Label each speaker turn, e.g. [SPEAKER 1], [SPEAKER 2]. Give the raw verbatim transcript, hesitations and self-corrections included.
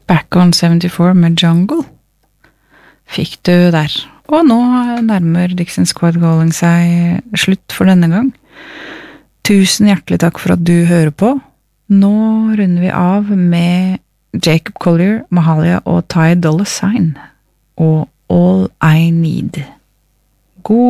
[SPEAKER 1] Back on seventy-four med Jungle fikk du der. Og nå nærmer Dixon Squad Calling seg slutt for denne gang. Tusen hjertelig takk for at du hører på. Nå runder vi av med Jacob Collier, Mahalia og Ty Dolla Sign og All I Need. God